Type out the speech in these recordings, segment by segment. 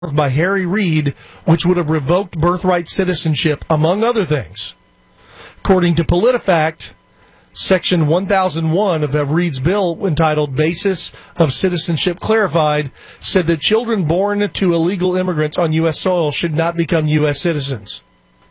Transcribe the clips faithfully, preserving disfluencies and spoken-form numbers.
by Harry Reid, which would have revoked birthright citizenship, among other things. According to PolitiFact, Section one thousand one of Reid's bill, entitled Basis of Citizenship Clarified, said that children born to illegal immigrants on U S soil should not become U S citizens.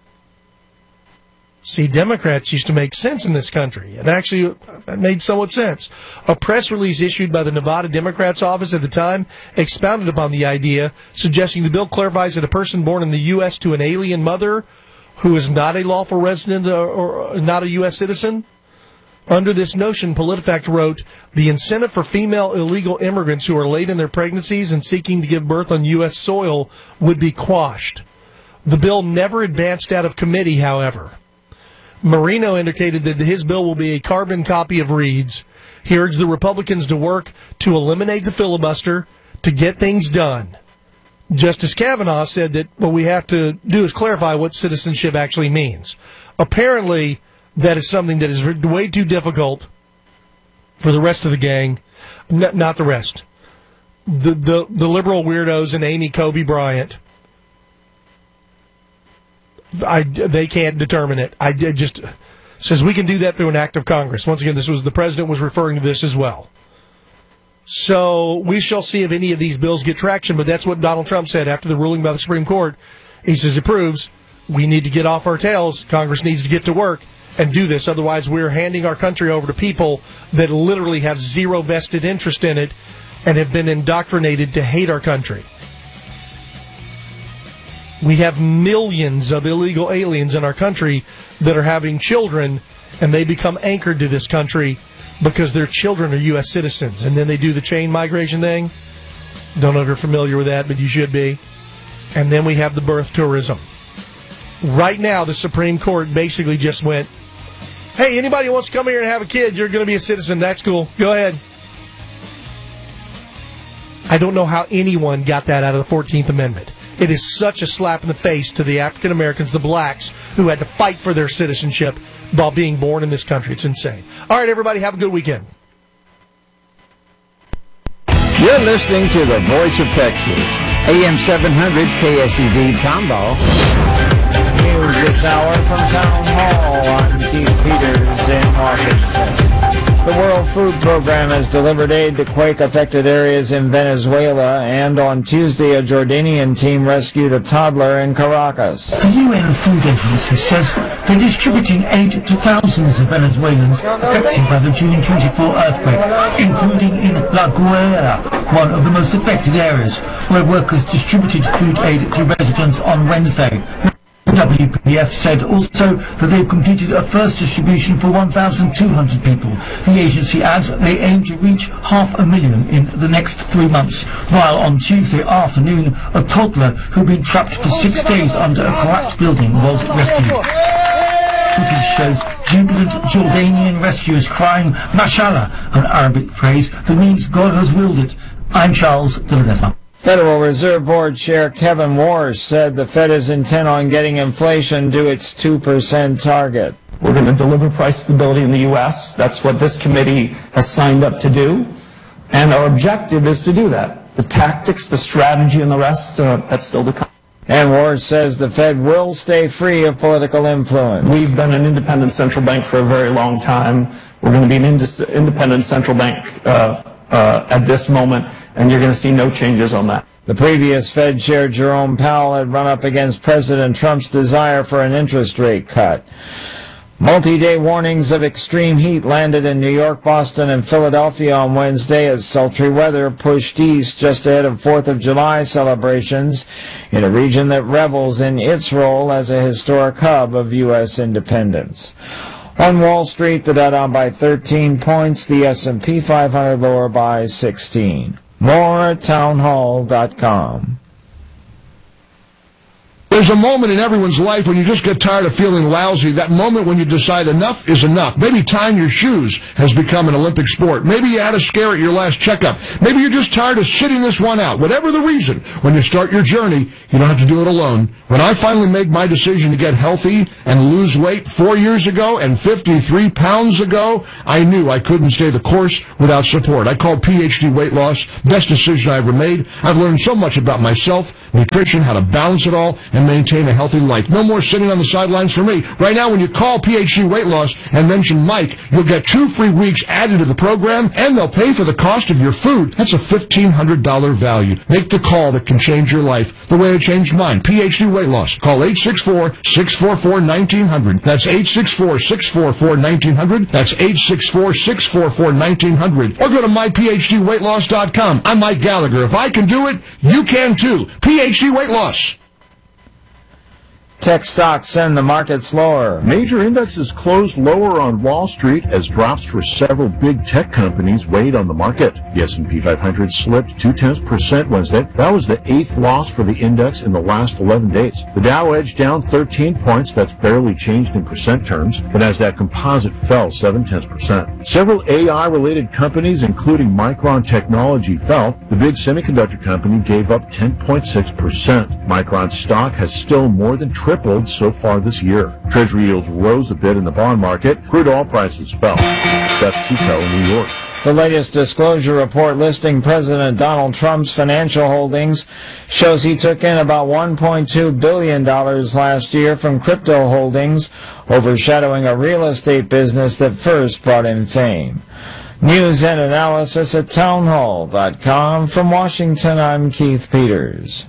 See, Democrats used to make sense in this country. It actually made somewhat sense. A press release issued by the Nevada Democrats office at the time expounded upon the idea, suggesting the bill clarifies that a person born in the U S to an alien mother who is not a lawful resident or, or not a U S citizen. Under this notion, PolitiFact wrote, the incentive for female illegal immigrants who are late in their pregnancies and seeking to give birth on U S soil would be quashed. The bill never advanced out of committee, however. Marino indicated that his bill will be a carbon copy of Reid's. He urged the Republicans to work to eliminate the filibuster, to get things done. Justice Kavanaugh said that what we have to do is clarify what citizenship actually means. Apparently, that is something that is way too difficult for the rest of the gang, N- not the rest. The, the, the liberal weirdos and Amy Cobie Bryant, I, they can't determine it. I it just says we can do that through an act of Congress. Once again, this was the president was referring to this as well. So we shall see if any of these bills get traction, but that's what Donald Trump said after the ruling by the Supreme Court. He says it proves we need to get off our tails. Congress needs to get to work and do this. Otherwise, we're handing our country over to people that literally have zero vested interest in it and have been indoctrinated to hate our country. We have millions of illegal aliens in our country that are having children, and they become anchored to this country because their children are U S citizens. And then they do the chain migration thing. Don't know if you're familiar with that, but you should be. And then we have the birth tourism. Right now, the Supreme Court basically just went, hey, anybody who wants to come here and have a kid, you're going to be a citizen. That's cool. Go ahead. I don't know how anyone got that out of the fourteenth Amendment. It is such a slap in the face to the African Americans, the blacks, who had to fight for their citizenship while being born in this country. It's insane. All right, everybody, have a good weekend. You're listening to the Voice of Texas, A M seven hundred K S E V Tomball. News this hour from Town Hall. I'm Keith Peters in Washington. The World Food Program has delivered aid to quake-affected areas in Venezuela, and on Tuesday a Jordanian team rescued a toddler in Caracas. The U N Food Agency says they're distributing aid to thousands of Venezuelans affected by the June twenty-fourth earthquake, including in La Guaira, one of the most affected areas, where workers distributed food aid to residents on Wednesday. The W P F said also that they've completed a first distribution for one thousand two hundred people. The agency adds they aim to reach half a million in the next three months, while on Tuesday afternoon a toddler who'd been trapped for six days under a collapsed building was rescued. Footage shows jubilant Jordanian rescuers crying Mashallah, an Arabic phrase that means God has willed it. I'm Charles Deladesa. Federal Reserve Board Chair Kevin Warsh said the Fed is intent on getting inflation to its two percent target. We're going to deliver price stability in the U S. That's what this committee has signed up to do. And our objective is to do that. The tactics, the strategy, and the rest, uh, that's still to come. And Warsh says the Fed will stay free of political influence. We've been an independent central bank for a very long time. We're going to be an ind- independent central bank uh, uh, at this moment, and you're going to see no changes on that. The previous Fed Chair Jerome Powell had run up against President Trump's desire for an interest rate cut. Multi-day warnings of extreme heat landed in New York, Boston, and Philadelphia on Wednesday as sultry weather pushed east just ahead of fourth of July celebrations in a region that revels in its role as a historic hub of U S independence. On Wall Street, the Dow down by thirteen points, the S and P five hundred lower by sixteen. More at townhall dot com. There's a moment in everyone's life when you just get tired of feeling lousy, that moment when you decide enough is enough. Maybe tying your shoes has become an Olympic sport. Maybe you had a scare at your last checkup. Maybe you're just tired of sitting this one out. Whatever the reason, when you start your journey, you don't have to do it alone. When I finally made my decision to get healthy and lose weight four years ago and fifty-three pounds ago, I knew I couldn't stay the course without support. I called P H D Weight Loss. Best decision I ever made. I've learned so much about myself, nutrition, how to balance it all, and maintain a healthy life. No more sitting on the sidelines for me. Right now, when you call P H D Weight Loss and mention Mike, you'll get two free weeks added to the program, and they'll pay for the cost of your food. That's a fifteen hundred dollars value. Make the call that can change your life the way it changed mine. P H D Weight Loss. Call eight six four, six four four, one nine zero zero. That's eight six four, six four four, one nine zero zero. That's eight six four, six four four, one nine zero zero. Or go to my p h d weight loss dot com. I'm Mike Gallagher. If I can do it, you can too. P H D Weight Loss. Tech stocks send the markets lower. Major indexes closed lower on Wall Street as drops for several big tech companies weighed on the market. The S and P five hundred slipped two-tenths percent Wednesday. That was the eighth loss for the index in the last eleven days. The Dow edged down thirteen points. That's barely changed in percent terms. The Nasdaq Composite fell seven-tenths percent. Several A I-related companies, including Micron Technology, fell. The big semiconductor company gave up ten point six percent. Micron's stock has still more than tripled so far this year. Treasury yields rose a bit in the bond market. Crude oil prices fell. That's C P E L in New York. The latest disclosure report listing President Donald Trump's financial holdings shows he took in about one point two billion dollars last year from crypto holdings, overshadowing a real estate business that first brought him fame. News and analysis at townhall dot com. From Washington, I'm Keith Peters.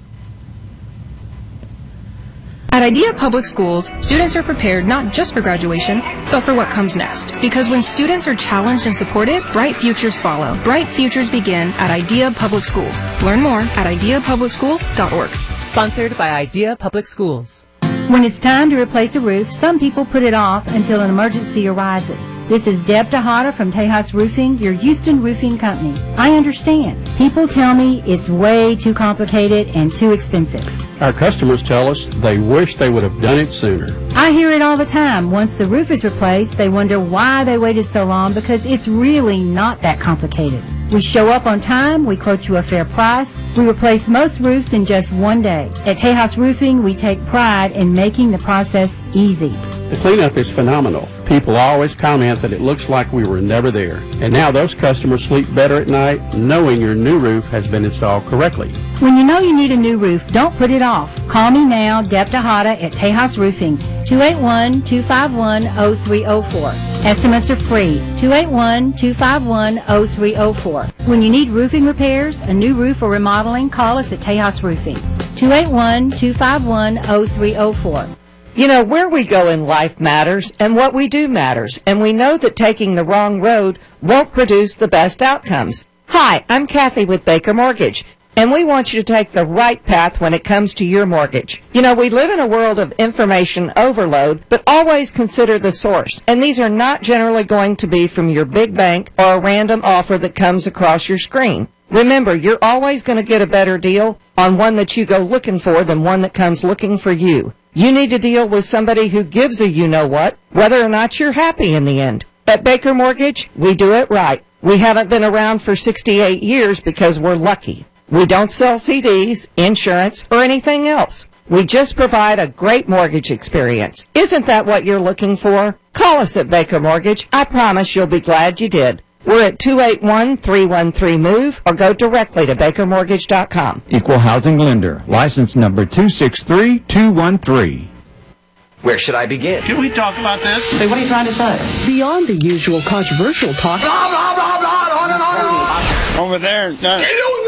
At IDEA Public Schools, students are prepared not just for graduation, but for what comes next. Because when students are challenged and supported, bright futures follow. Bright futures begin at IDEA Public Schools. Learn more at idea public schools dot org. Sponsored by IDEA Public Schools. When it's time to replace a roof, some people put it off until an emergency arises. This is Deb Tejada from Tejas Roofing, your Houston roofing company. I understand. People tell me it's way too complicated and too expensive. Our customers tell us they wish they would have done it sooner. I hear it all the time. Once the roof is replaced, they wonder why they waited so long because it's really not that complicated. We show up on time, we quote you a fair price, we replace most roofs in just one day. At Tejas Roofing, we take pride in making the process easy. The cleanup is phenomenal. People always comment that it looks like we were never there. And now those customers sleep better at night knowing your new roof has been installed correctly. When you know you need a new roof, don't put it off. Call me now, Deb Tejada at Tejas Roofing, two eight one, two five one, zero three zero four. Estimates are free, two eight one, two five one, zero three zero four. When you need roofing repairs, a new roof or remodeling, call us at Tejas Roofing, two eight one, two five one, zero three zero four. You know, where we go in life matters, and what we do matters, and we know that taking the wrong road won't produce the best outcomes. Hi, I'm Kathy with Baker Mortgage, and we want you to take the right path when it comes to your mortgage. You know, we live in a world of information overload, but always consider the source, and these are not generally going to be from your big bank or a random offer that comes across your screen. Remember, you're always going to get a better deal on one that you go looking for than one that comes looking for you. You need to deal with somebody who gives a you-know-what, whether or not you're happy in the end. At Baker Mortgage, we do it right. We haven't been around for sixty-eight years because we're lucky. We don't sell C Ds, insurance, or anything else. We just provide a great mortgage experience. Isn't that what you're looking for? Call us at Baker Mortgage. I promise you'll be glad you did. We're at two eight one, three one three, MOVE or go directly to baker mortgage dot com. Equal housing lender. License number two six three two one three. Where should I begin? Can we talk about this? Hey, what are you trying to say? Beyond the usual controversial talk. Blah, blah, blah, blah, on and on and on. Over there. Done.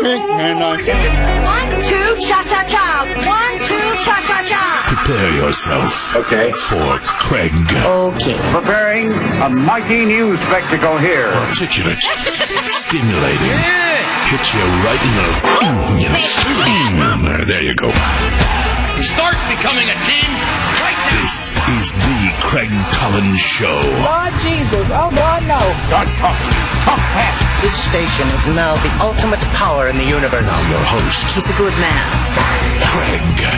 One, two, cha-cha-cha. One, two, cha-cha-cha. Prepare yourself. Okay. For Craig. Okay. Preparing a mighty new spectacle here. Articulate. Stimulating. Yeah. Hit you right in the... Mm, you know, mm, there you go. Start becoming a team right now. This is the Craig Collins Show. Lord Jesus. Oh, Lord, no. Start talking. Talk fast. This station is now the ultimate power in the universe. Now your host. He's a good man. Craig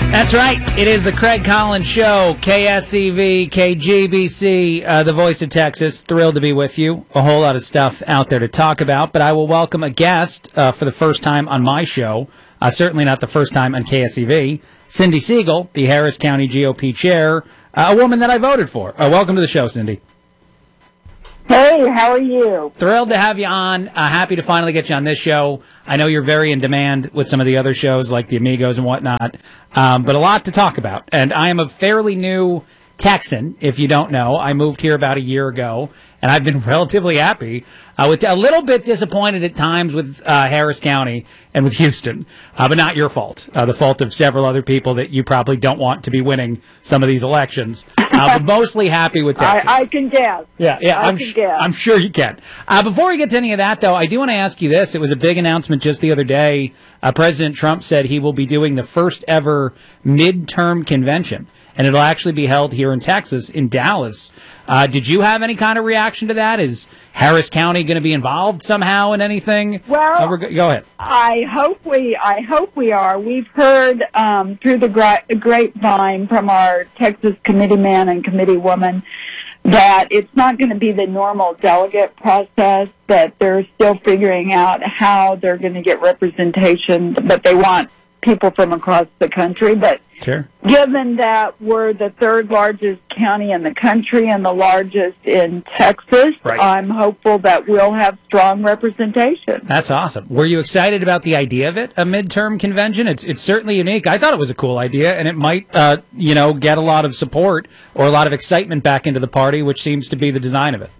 That's right. It is the Craig Collins Show, K S E V, K G B C, uh, the voice of Texas. Thrilled to be with you. A whole lot of stuff out there to talk about, but I will welcome a guest uh, for the first time on my show, uh, certainly not the first time on K S E V, Cindy Siegel, the Harris County G O P chair, uh, a woman that I voted for. Uh, welcome to the show, Cindy. Hey, how are you? Thrilled to have you on. Uh, happy to finally get you on this show. I know you're very in demand with some of the other shows like the Amigos and whatnot, um, but a lot to talk about. And I am a fairly new Texan, if you don't know. I moved here about a year ago, and I've been relatively happy. Uh, with a little bit disappointed at times with uh, Harris County and with Houston, uh, but not your fault. Uh, the fault of several other people that you probably don't want to be winning some of these elections. Uh, but mostly happy with Texas. I, I can guess. Yeah, yeah, I I'm, can sh- guess. I'm sure you can. Uh, before we get to any of that, though, I do want to ask you this. It was a big announcement just the other day. Uh, President Trump said he will be doing the first ever midterm convention, and it'll actually be held here in Texas, in Dallas. Uh, did you have any kind of reaction to that? Is Harris County going to be involved somehow in anything? Well, uh, go, go ahead. I hope we. I hope we are. We've heard um, through the gra- grapevine from our Texas committeeman and committeewoman that it's not going to be the normal delegate process. That they're still figuring out how they're going to get representation, but they want people from across the country. But sure. Given that we're the third largest county in the country and the largest in Texas, right. I'm hopeful that we'll have strong representation. That's awesome. Were you excited about the idea of it, a midterm convention? It's it's certainly unique. I thought it was a cool idea, and it might, uh, you know, get a lot of support or a lot of excitement back into the party, which seems to be the design of it.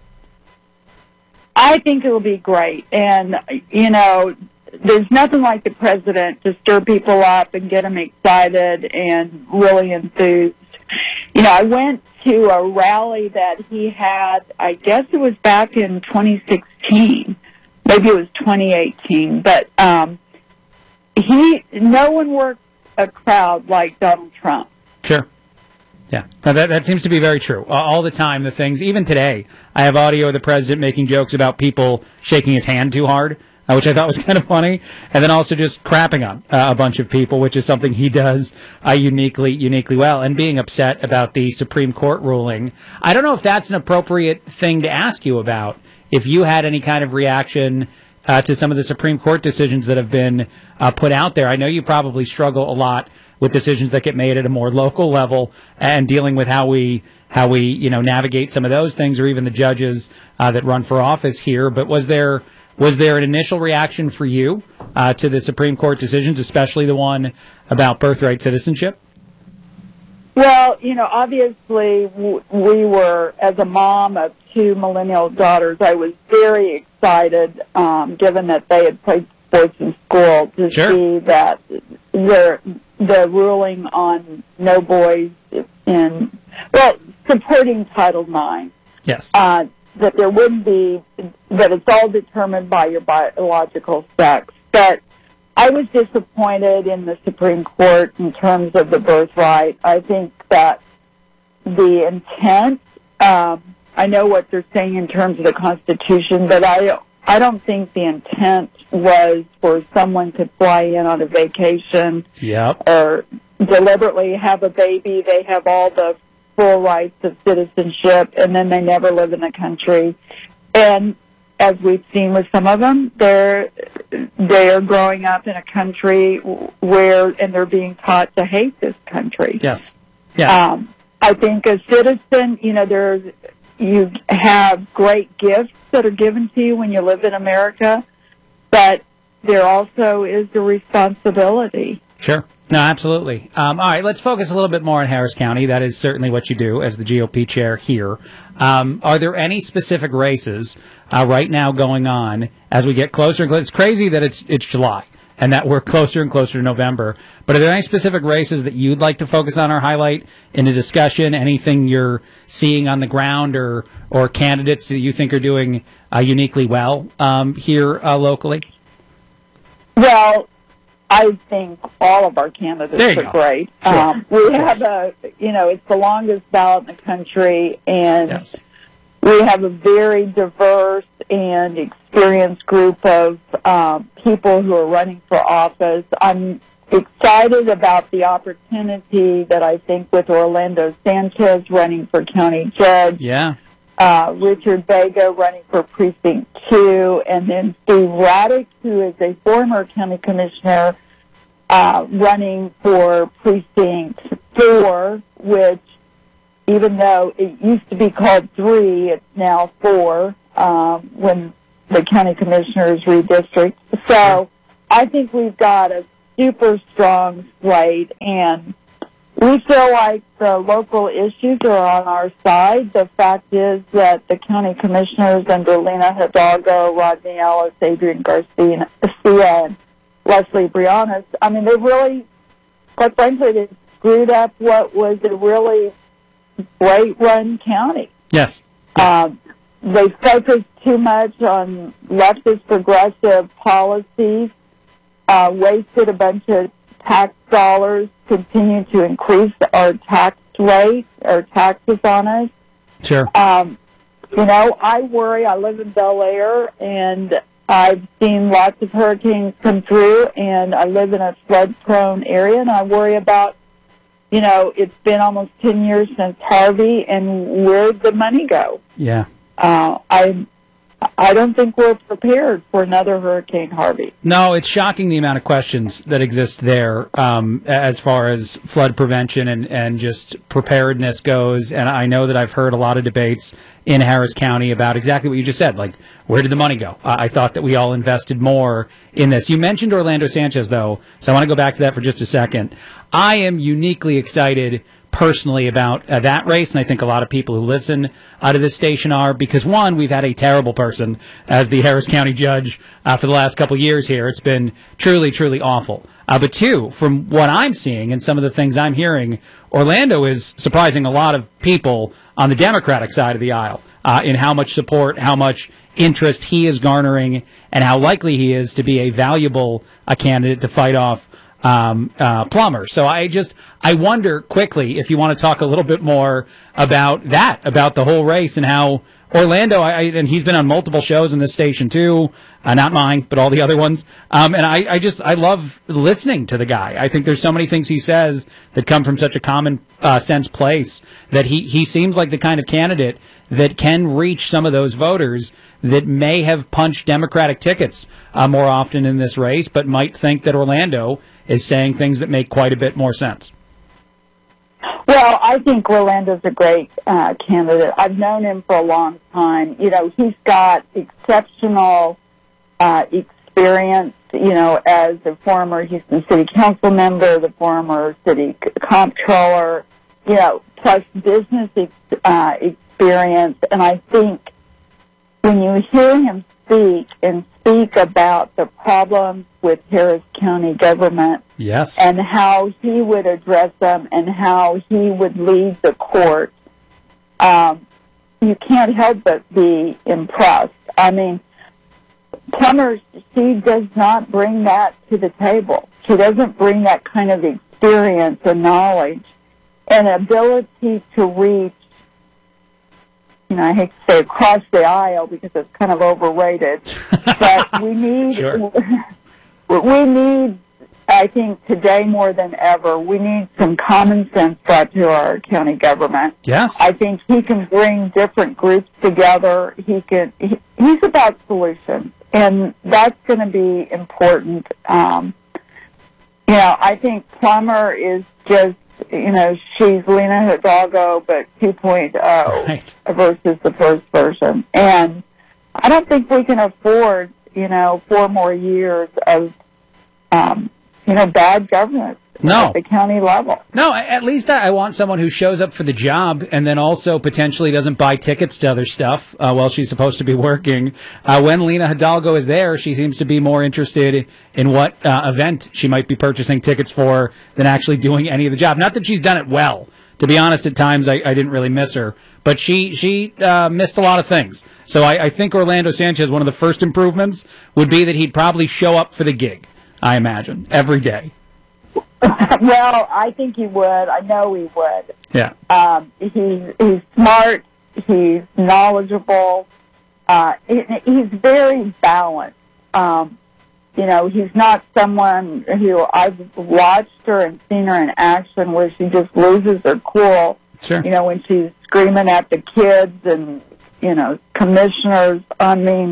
I think it'll be great, and you know, there's nothing like the president to stir people up and get them excited and really enthused. You know, I went to a rally that he had, I guess it was back in twenty sixteen. Maybe it was twenty eighteen. But um, he, no one worked a crowd like Donald Trump. Sure. Yeah, now that that seems to be very true. Uh, all the time, the things, even today, I have audio of the president making jokes about people shaking his hand too hard, uh, which I thought was kind of funny, and then also just crapping on uh, a bunch of people, which is something he does uh, uniquely, uniquely well, and being upset about the Supreme Court ruling. I don't know if that's an appropriate thing to ask you about, if you had any kind of reaction uh, to some of the Supreme Court decisions that have been uh, put out there. I know you probably struggle a lot with decisions that get made at a more local level and dealing with how we how we you know navigate some of those things, or even the judges uh, that run for office here. But was there was there an initial reaction for you uh, to the Supreme Court decisions, especially the one about birthright citizenship? Well, you know, obviously w- we were, as a mom of two millennial daughters, I was very excited, um, given that they had played sports in school, to Sure. see that the the ruling on no boys in, well, supporting Title nine. Yes. Uh, that there wouldn't be, that it's all determined by your biological sex. But I was disappointed in the Supreme Court in terms of the birthright. I think that the intent, um, I know what they're saying in terms of the Constitution, but I I don't think the intent was for someone to fly in on a vacation Yep. or deliberately have a baby. They have all the full rights of citizenship, and then they never live in the country. And as we've seen with some of them, they're they are growing up in a country where, and they're being taught to hate this country. Yes. Yeah. Um, I think as citizen, you know, there's you have great gifts that are given to you when you live in America, but there also is the responsibility. Sure. No, absolutely. Um, all right, let's focus a little bit more on Harris County. That is certainly what you do as the G O P chair here. Um, are there any specific races uh, right now going on as we get closer and closer? It's crazy that it's it's July and that we're closer and closer to November. But are there any specific races that you'd like to focus on or highlight in a discussion? Anything you're seeing on the ground, or or candidates that you think are doing uh, uniquely well um, here uh, locally? Well, I think all of our candidates There you are go. great. Sure. Um, we have a, you know, it's the longest ballot in the country, and Yes. we have a very diverse and experienced group of um, people who are running for office. I'm excited about the opportunity that I think with Orlando Sanchez running for county judge, Yeah. uh, Richard Vega running for precinct two, and then Steve Raddick, who is a former county commissioner, uh, running for precinct four, which even though it used to be called three, it's now four, um, when the county commissioners redistrict. So I think we've got a super strong slate, and we feel like the local issues are on our side. The fact is that the county commissioners under Lena Hidalgo, Rodney Ellis, Adrian Garcia, and Leslie Brianas, I mean, they really, quite frankly, they screwed up what was a really great-run county. Yes. Um, they focused too much on leftist progressive policies, uh, wasted a bunch of tax dollars, continued to increase our tax rate, or taxes on us. Sure. Um, you know, I worry. I live in Bel Air, and I've seen lots of hurricanes come through, and I live in a flood-prone area, and I worry about, you know, it's been almost ten years since Harvey, and where'd the money go? Yeah. Uh, I I don't think we're prepared for another Hurricane Harvey. No, it's shocking the amount of questions that exist there um, as far as flood prevention and, and just preparedness goes. And I know that I've heard a lot of debates in Harris County about exactly what you just said, like, where did the money go? Uh, I thought that we all invested more in this. You mentioned Orlando Sanchez, though, so I want to go back to that for just a second. I am uniquely excited personally about uh, that race, and I think a lot of people who listen uh, to this station are, because one, we've had a terrible person as the Harris County judge uh, for the last couple years here. It's been truly, truly awful. Uh, but two, from what I'm seeing and some of the things I'm hearing, Orlando is surprising a lot of people on the Democratic side of the aisle uh, in how much support, how much interest he is garnering, and how likely he is to be a valuable uh, candidate to fight off Um, uh, Plummer. So I just, I wonder quickly if you want to talk a little bit more about that, about the whole race and how Orlando, I, and he's been on multiple shows in this station too, uh, not mine, but all the other ones. Um, and I, I just, I love listening to the guy. I think there's so many things he says that come from such a common uh, sense place that he, he seems like the kind of candidate that can reach some of those voters that may have punched Democratic tickets uh, more often in this race, but might think that Orlando is saying things that make quite a bit more sense. Well, I think Orlando's a great uh, candidate. I've known him for a long time. You know, he's got exceptional uh, experience, you know, as a former Houston City Council member, the former city comptroller, you know, plus business ex- uh, experience. And I think when you hear him speak and speak about the problems with Harris County government, yes, and how he would address them and how he would lead the court, um, you can't help but be impressed. I mean, Plummer, she does not bring that to the table. She doesn't bring that kind of experience and knowledge and ability to reach, you know, I hate to say across the aisle because it's kind of overrated, but we need, Sure. we need, I think today more than ever, we need some common sense brought to our county government. Yes. I think he can bring different groups together. He can, he, he's about solutions, and that's going to be important. Um, you know, I think Plummer is just, you know, she's Lena Hidalgo, but two point oh right. versus the first version. And I don't think we can afford, you know, four more years of, um, you know, bad governance No. at the county level. No, at least I I want someone who shows up for the job and then also potentially doesn't buy tickets to other stuff uh, while she's supposed to be working. Uh, when Lena Hidalgo is there, she seems to be more interested in what uh, event she might be purchasing tickets for than actually doing any of the job. Not that she's done it well. To be honest, at times I, I didn't really miss her. But she, she uh, missed a lot of things. So I, I think Orlando Sanchez, one of the first improvements would be that he'd probably show up for the gig, I imagine, every day. Well, I think he would. I know he would. Yeah. Um, he's he's smart. He's knowledgeable. Uh, he, he's very balanced. Um, you know, he's not someone who I've watched her and seen her in action where she just loses her cool. Sure. You know, when she's screaming at the kids and, you know, commissioners. I mean,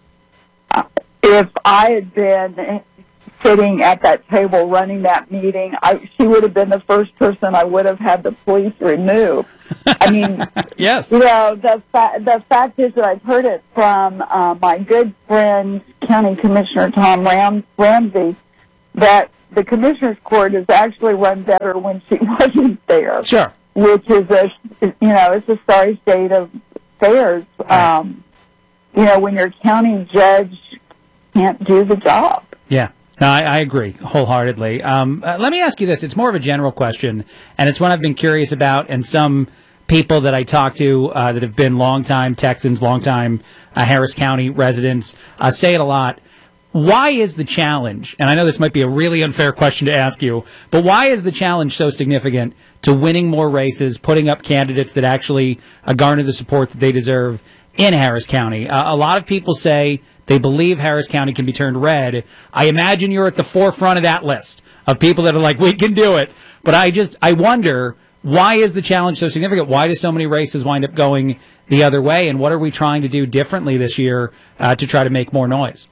if I had been sitting at that table running that meeting, I, she would have been the first person I would have had the police remove. I mean, yes. You know, the, fa- the fact is that I've heard it from uh, my good friend, County Commissioner Tom Ram- Ramsey, that the Commissioner's Court is actually run better when she wasn't there. Sure. Which is a, you know, it's a sorry state of affairs. Um, you know, when your county judge can't do the job. Yeah. No, I, I agree wholeheartedly. Um, uh, let me ask you this. It's more of a general question, and it's one I've been curious about, and some people that I talk to uh, that have been longtime Texans, longtime uh, Harris County residents, uh, say it a lot. Why is the challenge, and I know this might be a really unfair question to ask you, but why is the challenge so significant to winning more races, putting up candidates that actually uh, garner the support that they deserve in Harris County? Uh, a lot of people say they believe Harris County can be turned red. I imagine you're at the forefront of that list of people that are like, we can do it. But I just, I wonder, why is the challenge so significant? Why do so many races wind up going the other way? And what are we trying to do differently this year uh, to try to make more noise?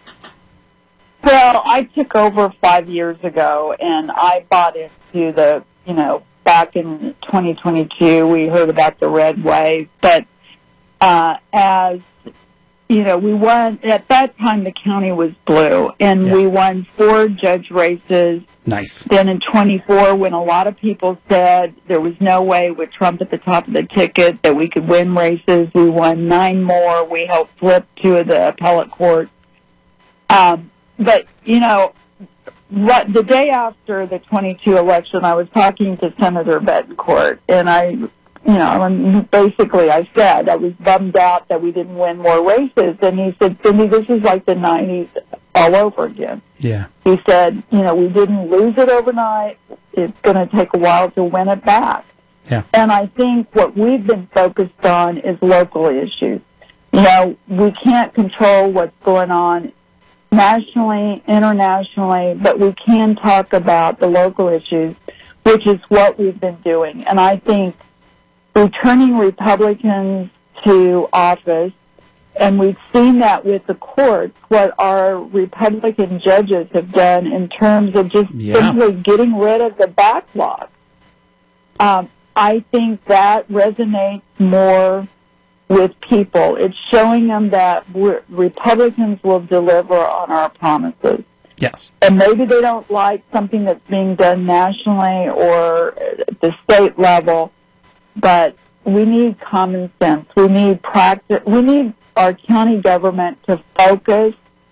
Well, I took over five years ago, and I bought into the, you know, back in twenty twenty-two, we heard about the red wave. But uh, as you know, we won, at that time the county was blue, and Yeah. we won four judge races. Nice. Then in twenty-four, when a lot of people said there was no way with Trump at the top of the ticket that we could win races, we won nine more. We helped flip two of the appellate courts. Um, but, you know, what, the day after the twenty-two election, I was talking to Senator Betancourt, and I... You know, and basically I said I was bummed out that we didn't win more races. And he said, Cindy, this is like the nineties all over again. Yeah. He said, you know, we didn't lose it overnight. It's going to take a while to win it back. Yeah. And I think what we've been focused on is local issues. You know, we can't control what's going on nationally, internationally, but we can talk about the local issues, which is what we've been doing. And I think returning Republicans to office, and we've seen that with the courts, what our Republican judges have done in terms of just Yeah. simply getting rid of the backlog. Um, I think that resonates more with people. It's showing them that we're, Republicans will deliver on our promises. Yes. And maybe they don't like something that's being done nationally or at the state level, but we need common sense. We need practice. We need our county government to focus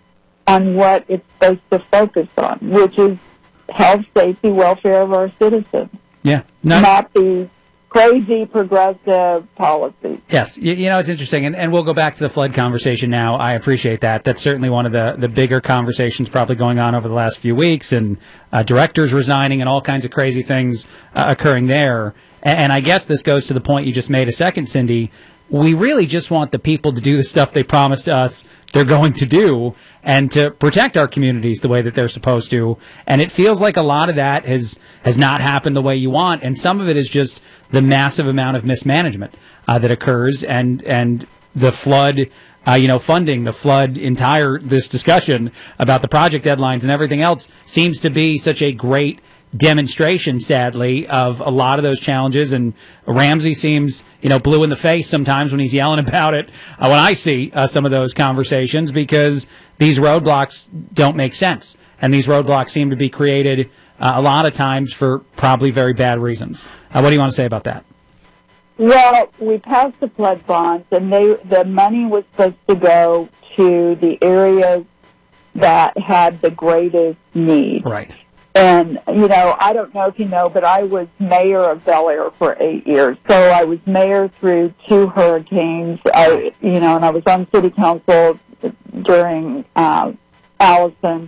on what it's supposed to focus on, which is health, safety, welfare of our citizens, Yeah. No, not these crazy progressive policies. Yes, you, you know, it's interesting, and, and we'll go back to the flood conversation now. I appreciate that. That's certainly one of the, the bigger conversations probably going on over the last few weeks, and uh, directors resigning and all kinds of crazy things uh, occurring there. And, and I guess this goes to the point you just made a second, Cindy. We really just want the people to do the stuff they promised us they're going to do and to protect our communities the way that they're supposed to. And it feels like a lot of that has, has not happened the way you want. And some of it is just the massive amount of mismanagement uh, that occurs and, and the flood, uh, you know, funding, the flood entire, this discussion about the project deadlines and everything else seems to be such a great demonstration, sadly, of a lot of those challenges. And Ramsey seems, you know, blue in the face sometimes when he's yelling about it, uh, when I see uh, some of those conversations, because these roadblocks don't make sense. And these roadblocks seem to be created uh, a lot of times for probably very bad reasons. Uh, what do you want to say about that? Well, we passed the flood bonds, and they the money was supposed to go to the areas that had the greatest need. Right. And, you know, I don't know if you know, but I was mayor of Bel Air for eight years. So I was mayor through two hurricanes, I, you know, and I was on city council during uh, Allison.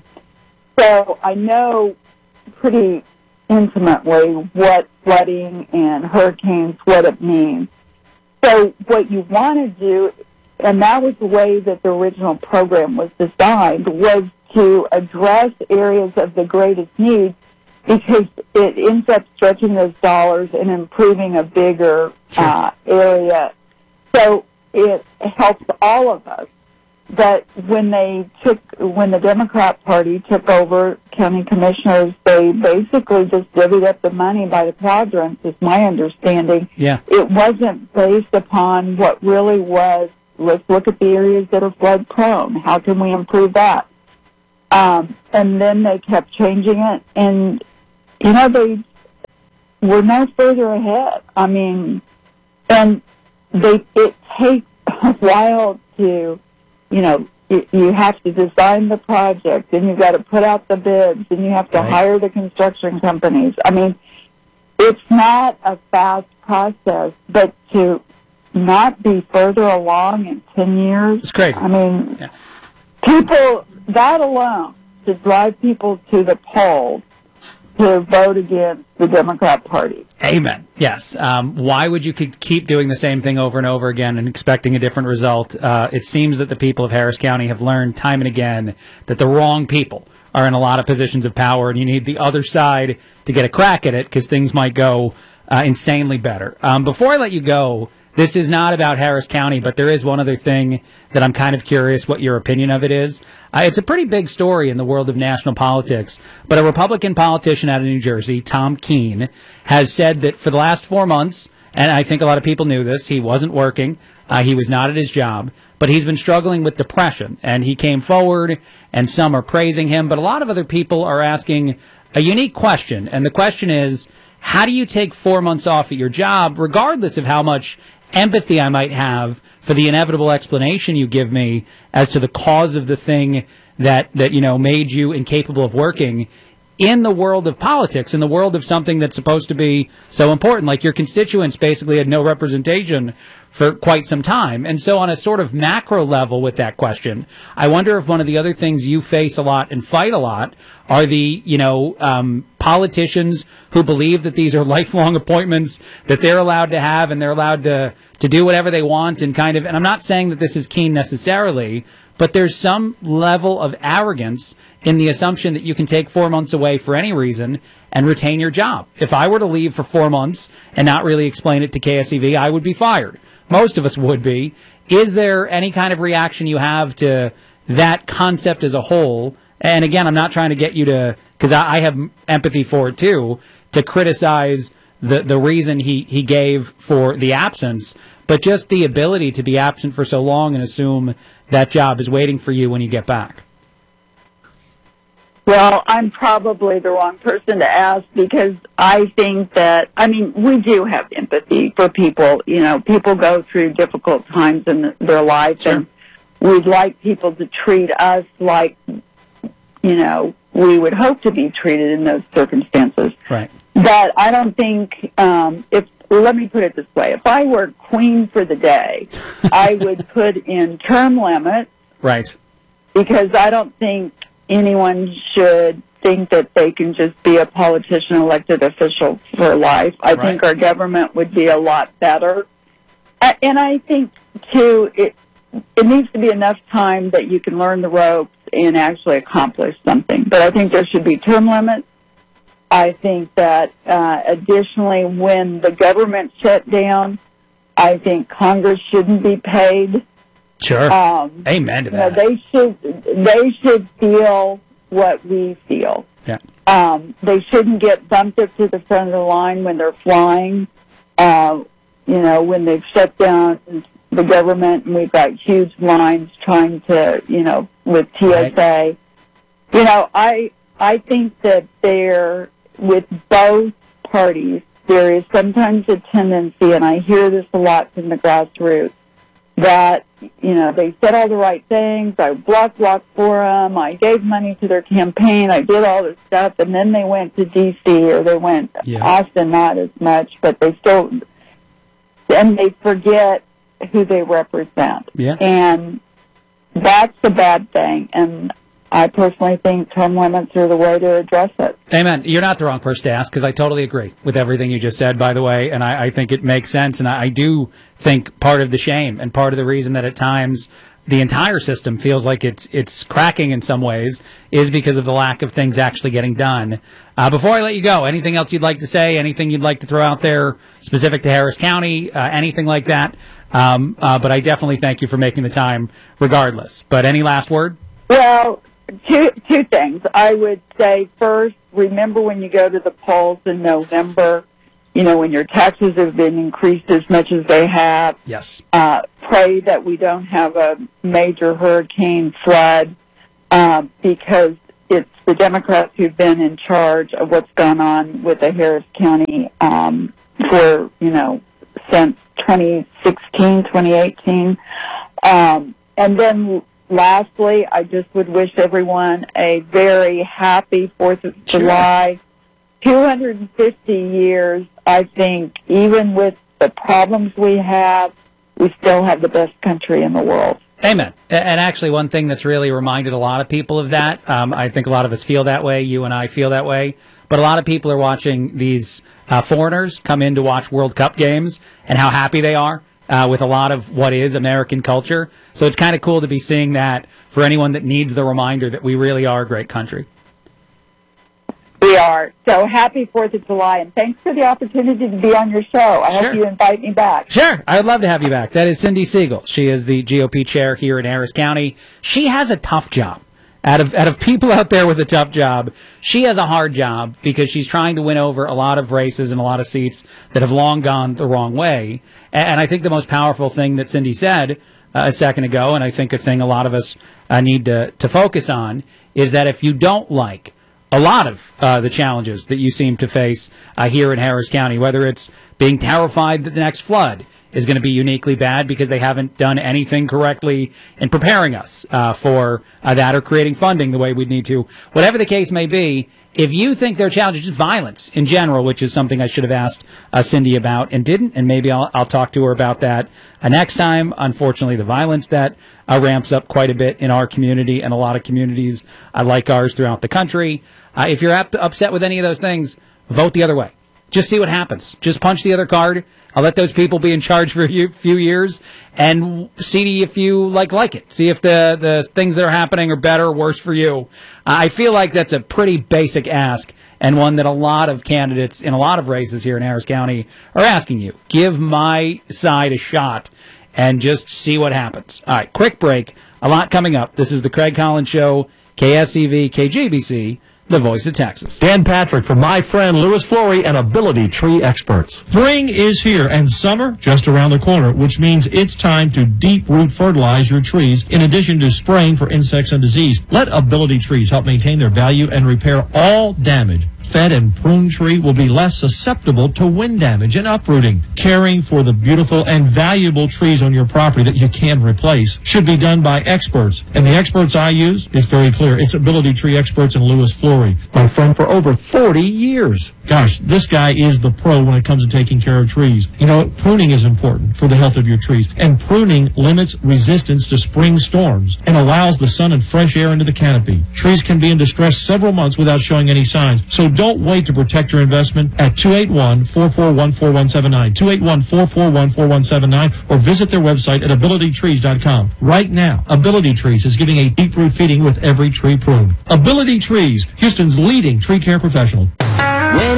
So I know pretty intimately what flooding and hurricanes, what it means. So what you want to do, and that was the way that the original program was designed, was to address areas of the greatest need, because it ends up stretching those dollars and improving a bigger uh, area. So it helps all of us. But when they took, when the Democrat Party took over county commissioners, they basically just divvied up the money by the quadrants, is my understanding. Yeah. It wasn't based upon what really was, let's look at the areas that are flood prone. How can we improve that? Um, and then they kept changing it, and, you know, they were no further ahead. I mean, and they, it takes a while to, you know, you, you have to design the project, and you've got to put out the bids, and you have to Right. hire the construction companies. I mean, it's not a fast process, but to not be further along in ten years. It's crazy. I mean, people, that alone, to drive people to the polls to vote against the Democrat Party. Amen. Yes. Um, why would you could keep doing the same thing over and over again and expecting a different result? Uh, it seems that the people of Harris County have learned time and again that the wrong people are in a lot of positions of power, and you need the other side to get a crack at it, because things might go uh, insanely better. Um, before I let you go, this is not about Harris County, but there is one other thing that I'm kind of curious what your opinion of it is. Uh, it's a pretty big story in the world of national politics, but a Republican politician out of New Jersey, Tom Keene, has said that for the last four months, and I think a lot of people knew this, he wasn't working, uh, he was not at his job, but he's been struggling with depression, and he came forward, and some are praising him, but a lot of other people are asking a unique question, and the question is, how do you take four months off at your job, regardless of how much empathy I might have for the inevitable explanation you give me as to the cause of the thing that, that you know, made you incapable of working in the world of politics, in the world of something that's supposed to be so important? Like, your constituents basically had no representation for quite some time. And so on a sort of macro level with that question, I wonder if one of the other things you face a lot and fight a lot are the, you know, um, politicians who believe that these are lifelong appointments that they're allowed to have, and they're allowed to, to do whatever they want, and kind of, and I'm not saying that this is Keene necessarily, but there's some level of arrogance in the assumption that you can take four months away for any reason and retain your job. If I were to leave for four months and not really explain it to K S E V, I would be fired. Most of us would be. Is there any kind of reaction you have to that concept as a whole? And again, I'm not trying to get you to, because I, I have empathy for it too, to criticize the, the reason he, he gave for the absence, but just the ability to be absent for so long and assume that job is waiting for you when you get back. Well, I'm probably the wrong person to ask, because I think that, I mean, we do have empathy for people. You know, people go through difficult times in their life, sure. and we'd like people to treat us like, you know, we would hope to be treated in those circumstances. Right. But I don't think, um, if, let me put it this way, if I were queen for the day, I would put in term limits. Right. Because I don't think anyone should think that they can just be a politician, elected official for life. I Right. think our government would be a lot better. A- And I think, too, it, it needs to be enough time that you can learn the ropes and actually accomplish something. But I think there should be term limits. I think that, uh, additionally, when the government shut down, I think Congress shouldn't be paid. Sure. Um, Amen to you know, that. they should they should feel what we feel. Yeah. Um, they shouldn't get bumped up to the front of the line when they're flying. Uh, you know, when they've shut down the government and we've got huge lines trying to, you know, with T S A. Right. You know, I I think that there, with both parties, there is sometimes a tendency, and I hear this a lot from the grassroots, that, you know, they said all the right things, I block block for them, I gave money to their campaign, I did all this stuff, and then they went to D C or they went, yeah. Austin, not as much, but they still, and they forget who they represent. Yeah. And that's the bad thing, and I personally think term limits are the way to address it. Amen. You're not the wrong person to ask, because I totally agree with everything you just said, by the way, and I, I think it makes sense, and I, I do think part of the shame and part of the reason that at times the entire system feels like it's it's cracking in some ways is because of the lack of things actually getting done. Uh, before I let you go, anything else you'd like to say? Anything you'd like to throw out there specific to Harris County? Uh, anything like that? Um, uh, but I definitely thank you for making the time regardless. But any last word? Well, two two things. I would say first, remember when you go to the polls in November, you know, when your taxes have been increased as much as they have. Yes. Uh, pray that we don't have a major hurricane flood, uh, because it's the Democrats who've been in charge of what's gone on with the Harris County um, for, you know, since twenty sixteen, twenty eighteen. Um, and then lastly, I just would wish everyone a very happy fourth of Sure. July. two hundred fifty years, I think, even with the problems we have, we still have the best country in the world. Amen. And actually, one thing that's really reminded a lot of people of that, um, I think a lot of us feel that way, you and I feel that way, but a lot of people are watching these uh, foreigners come in to watch World Cup games and how happy they are uh, with a lot of what is American culture. So it's kind of cool to be seeing that for anyone that needs the reminder that we really are a great country. We are. So happy fourth of July, and thanks for the opportunity to be on your show. I Sure. hope you invite me back. Sure. I would love to have you back. That is Cindy Siegel. She is the G O P chair here in Harris County. She has a tough job. Out of out of people out there with a tough job, she has a hard job because she's trying to win over a lot of races and a lot of seats that have long gone the wrong way. And I think the most powerful thing that Cindy said uh, a second ago, and I think a thing a lot of us uh, need to, to focus on, is that if you don't like a lot of uh, the challenges that you seem to face uh, here in Harris County, whether it's being terrified that the next flood is going to be uniquely bad because they haven't done anything correctly in preparing us uh, for uh, that, or creating funding the way we'd need to. Whatever the case may be, if you think there are challenges, just violence in general, which is something I should have asked uh, Cindy about and didn't, and maybe I'll, I'll talk to her about that uh, next time. Unfortunately, the violence that uh, ramps up quite a bit in our community and a lot of communities uh, like ours throughout the country. Uh, if you're up, upset with any of those things, vote the other way. Just see what happens. Just punch the other card. I'll let those people be in charge for a few years and see if you like like it. See if the, the things that are happening are better or worse for you. Uh, I feel like that's a pretty basic ask, and one that a lot of candidates in a lot of races here in Harris County are asking you. Give my side a shot and just see what happens. All right, quick break. A lot coming up. This is the Craig Collins Show, K S E V, K J B C, the voice of Texas. Dan Patrick from my friend Louis Flory and Ability Tree Experts. Spring is here and summer just around the corner, which means it's time to deep root fertilize your trees in addition to spraying for insects and disease. Let Ability Trees help maintain their value and repair all damage. Fed and prune tree will be less susceptible to wind damage and uprooting. Caring for the beautiful and valuable trees on your property that you can replace should be done by experts. And the experts I use, it's very clear. It's Ability Tree Experts and Louis Flory. My friend for over forty years. Gosh, this guy is the pro when it comes to taking care of trees. You know, pruning is important for the health of your trees. And pruning limits resistance to spring storms and allows the sun and fresh air into the canopy. Trees can be in distress several months without showing any signs. So don't wait to protect your investment at two eight one, four four one, four one seven nine, two eight one, four four one, four one seven nine, or visit their website at ability trees dot com. Right now, Ability Trees is giving a deep root feeding with every tree pruned. Ability Trees, Houston's leading tree care professional.